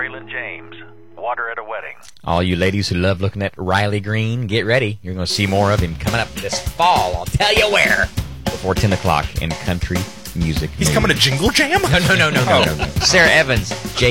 Braylon James, Water at a Wedding. All you ladies who love looking at Riley Green, get ready. You're going to see more of him coming up this fall. I'll tell you where. Before 10 o'clock in country music. He's coming to Jingle Jam? No. Sarah Evans,